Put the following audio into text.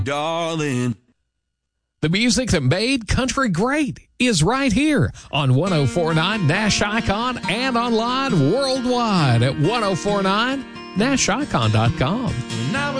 darling. The music that made country great is right here on 104.9 Nash Icon and online worldwide at 1049nashicon.com. When I was